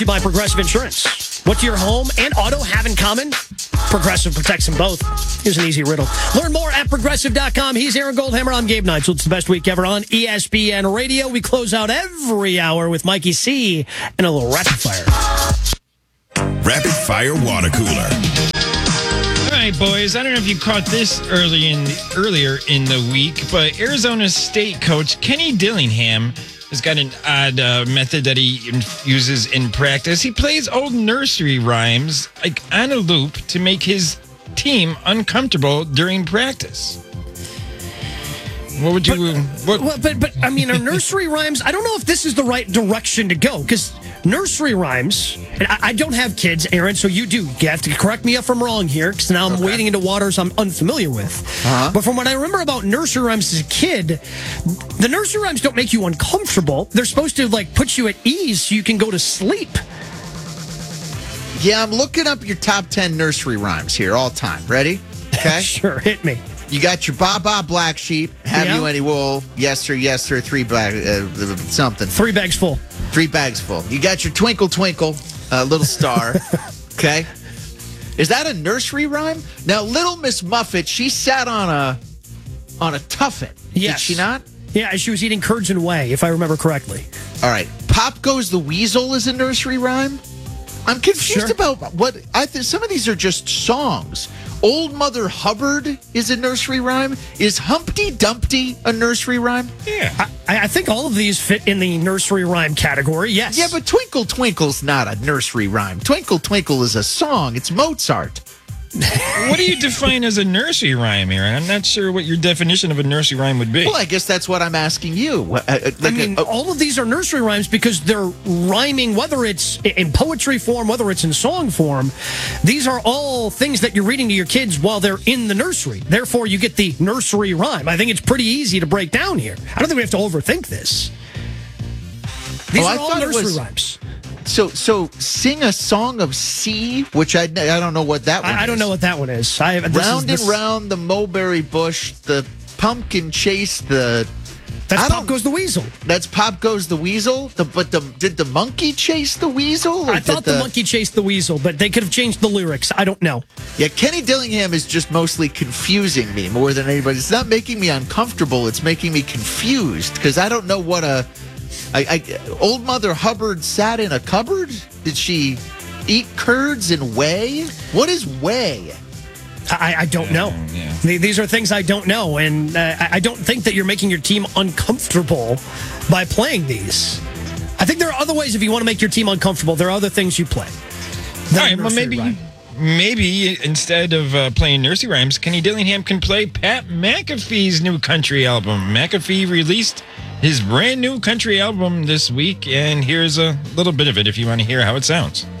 By Progressive Insurance. What do your home and auto have in common? Progressive protects them both. Here's an easy riddle. Learn more at Progressive.com. He's Aaron Goldhammer. I'm Gabe Neitzel. It's the best week ever on ESPN Radio. We close out every hour with Mikey C and a little rapid fire. Rapid fire water cooler. All right, boys. I don't know if you caught this earlier in the week, but Arizona State coach Kenny Dillingham has got an odd method that he uses in practice. He plays old nursery rhymes like on a loop to make his team uncomfortable during practice. What would you? But I mean, are nursery rhymes? I don't know if this is the right direction to go because nursery rhymes. And I don't have kids, Aaron, so you do. You have to correct me if I'm wrong here because now I'm wading into waters I'm unfamiliar with. But from what I remember about nursery rhymes as a kid, the nursery rhymes don't make you uncomfortable. They're supposed to like put you at ease so you can go to sleep. Yeah, I'm looking up your top 10 nursery rhymes here all time. Ready? Okay. Sure, hit me. You got your Baa Black Sheep, Have You Any Wool, Yes Sir, 3 bags, something. 3 bags full. 3 bags full. You got your Twinkle Twinkle, Little Star. Okay. Is that a nursery rhyme? Now, Little Miss Muffet, she sat on a tuffet. Yes. Did she not? Yeah, she was eating curds and whey, if I remember correctly. All right. Pop Goes the Weasel is a nursery rhyme? I'm confused about what some of these are just songs. Old Mother Hubbard is a nursery rhyme. Is Humpty Dumpty a nursery rhyme? Yeah. I think all of these fit in the nursery rhyme category, yes. Yeah, but Twinkle Twinkle's not a nursery rhyme. Twinkle Twinkle is a song. It's Mozart. What do you define as a nursery rhyme, Aaron? I'm not sure what your definition of a nursery rhyme would be. Well, I guess that's what I'm asking you. All of these are nursery rhymes because they're rhyming, whether it's in poetry form, whether it's in song form. These are all things that you're reading to your kids while they're in the nursery. Therefore, you get the nursery rhyme. I think it's pretty easy to break down here. I don't think we have to overthink this. These are all nursery rhymes. So sing a song of sea, which I don't know what that one is. I don't know what that one is. Round and round the mulberry bush, the pumpkin chase the... That's Pop Goes the Weasel. That's Pop Goes the Weasel? Did the monkey chase the weasel? I thought the monkey chased the weasel, but they could have changed the lyrics. I don't know. Yeah, Kenny Dillingham is just mostly confusing me more than anybody. It's not making me uncomfortable. It's making me confused because I don't know what Old Mother Hubbard sat in a cupboard? Did she eat curds and whey? What is whey? I don't know. Yeah. These are things I don't know, and I don't think that you're making your team uncomfortable by playing these. I think there are other ways if you want to make your team uncomfortable. There are other things you play. All right, well, maybe instead of playing nursery rhymes, Kenny Dillingham can play Pat McAfee's new country album. McAfee released his brand new country album this week, and here's a little bit of it if you want to hear how it sounds.